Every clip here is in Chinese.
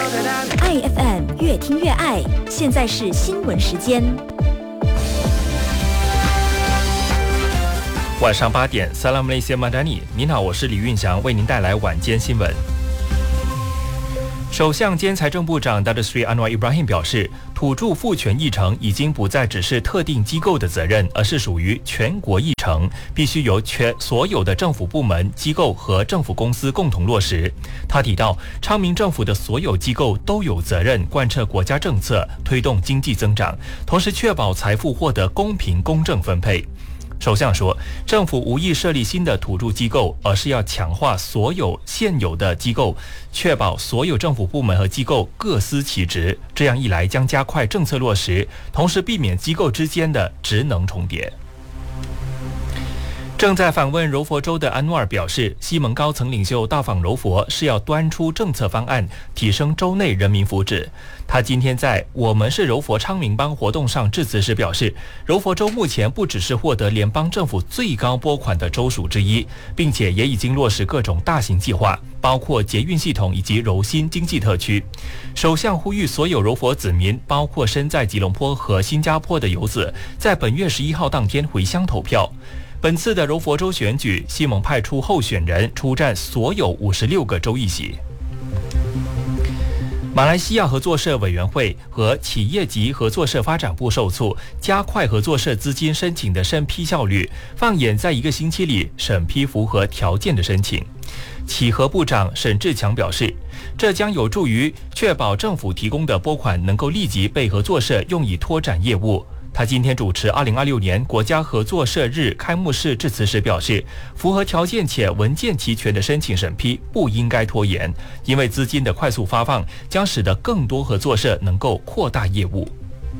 IFM 越听越爱，现在是新闻时间。 晚上8点 ，Salam Malaysia Madani， 您好，我是李运祥，为您带来晚间新闻。首相兼财政部长 Datuk Seri Anwar Ibrahim 表示，土著赋权议程已经不再只是特定机构的责任，而是属于全国议程，必须由所有的政府部门、机构和政府公司共同落实。他提到，昌明政府的所有机构都有责任贯彻国家政策，推动经济增长，同时确保财富获得公平公正分配。首相说，政府无意设立新的土著机构，而是要强化所有现有的机构，确保所有政府部门和机构各司其职。这样一来，将加快政策落实，同时避免机构之间的职能重叠。正在访问柔佛州的安瓦尔表示，西蒙高层领袖到访柔佛是要端出政策方案，提升州内人民福祉。他今天在我们是柔佛昌明帮活动上致辞时表示，柔佛州目前不只是获得联邦政府最高拨款的州属之一，并且也已经落实各种大型计划，包括捷运系统以及柔新经济特区。首相呼吁所有柔佛子民，包括身在吉隆坡和新加坡的游子，在本月11号当天回乡投票。本次的柔佛州选举，西蒙派出候选人出战所有56个州议席。马来西亚合作社委员会和企业级合作社发展部受促，加快合作社资金申请的审批效率，放眼在1个星期里审批符合条件的申请。企合部长沈志强表示，这将有助于确保政府提供的拨款能够立即被合作社用以拓展业务。他今天主持2026年国家合作社日开幕式致辞时表示，符合条件且文件齐全的申请审批不应该拖延，因为资金的快速发放将使得更多合作社能够扩大业务。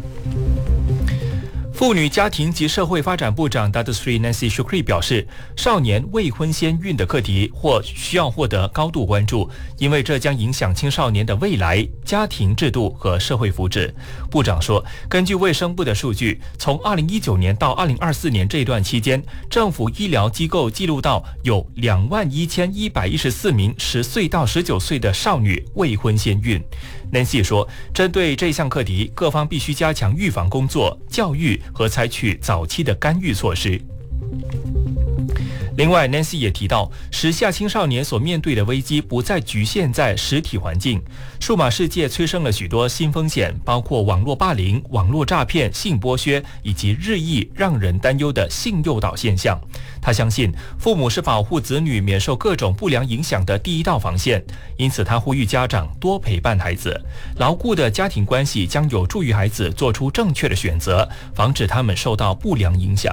妇女家庭及社会发展部长 Datuk Seri Nancy Shukri 表示，少年未婚先孕的课题需要获得高度关注，因为这将影响青少年的未来、家庭制度和社会福祉。部长说，根据卫生部的数据，从2019年到2024年这段期间，政府医疗机构记录到有21114名10岁到19岁的少女未婚先孕。Nancy 说，针对这项课题，各方必须加强预防工作、教育和采取早期的干预措施。另外 Nancy 也提到，时下青少年所面对的危机不再局限在实体环境，数码世界催生了许多新风险，包括网络霸凌、网络诈骗、性剥削以及日益让人担忧的性诱导现象。他相信父母是保护子女免受各种不良影响的第一道防线，因此他呼吁家长多陪伴孩子，牢固的家庭关系将有助于孩子做出正确的选择，防止他们受到不良影响。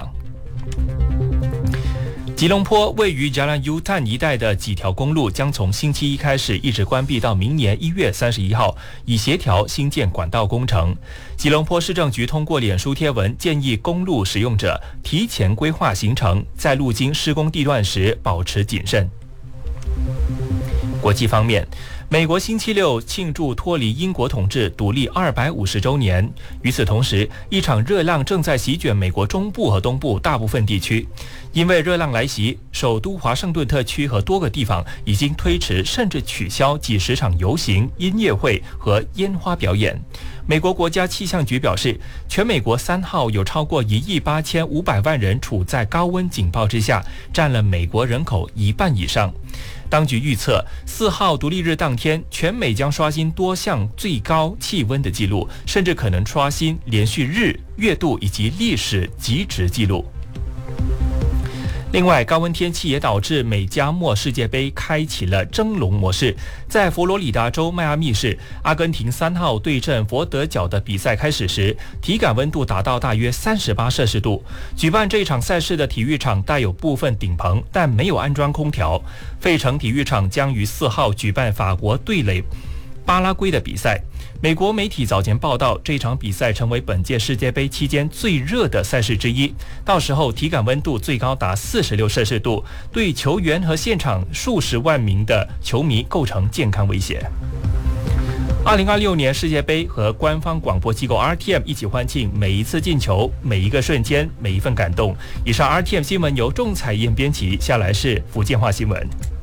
吉隆坡位于 Jalan Yutan 一带的几条公路将从星期一开始一直关闭到明年1月31号，以协调新建管道工程。吉隆坡市政局通过脸书贴文，建议公路使用者提前规划行程，在路经施工地段时保持谨慎。国际方面，美国星期六庆祝脱离英国统治独立250周年。与此同时，一场热浪正在席卷美国中部和东部大部分地区。因为热浪来袭，首都华盛顿特区和多个地方已经推迟甚至取消几十场游行、音乐会和烟花表演。美国国家气象局表示，全美国3号有超过185,000,000人处在高温警报之下，占了美国人口1半以上。当局预测4号独立日当天，全美将刷新多项最高气温的记录，甚至可能刷新连续日、月度以及历史极值记录。另外，高温天气也导致美加墨世界杯开启了蒸笼模式。在佛罗里达州迈阿密市，阿根廷3号对阵佛得角的比赛开始时，体感温度达到大约38摄氏度。举办这场赛事的体育场带有部分顶棚，但没有安装空调。费城体育场将于4号举办法国对垒巴拉圭的比赛。美国媒体早前报道，这场比赛成为本届世界杯期间最热的赛事之一，到时候体感温度最高达46摄氏度，对球员和现场数十万名的球迷构成健康威胁。2026年世界杯和官方广播机构 RTM 一起欢庆每一次进球、每一个瞬间、每一份感动。以上 RTM 新闻由仲彩燕编辑，下来是福建话新闻。